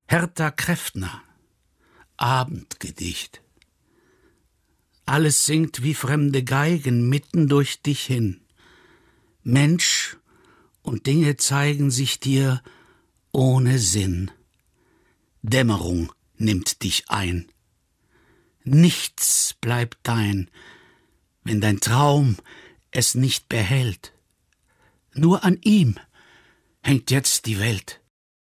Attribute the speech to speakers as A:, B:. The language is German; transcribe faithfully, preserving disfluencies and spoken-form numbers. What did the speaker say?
A: Hertha Kräftner, Abendgedicht. Alles singt wie fremde Geigen mitten durch dich hin. Mensch und Dinge zeigen sich dir ohne Sinn. Dämmerung nimmt dich ein. Nichts bleibt dein, wenn dein Traum es nicht behält. Nur an ihm hängt jetzt die Welt.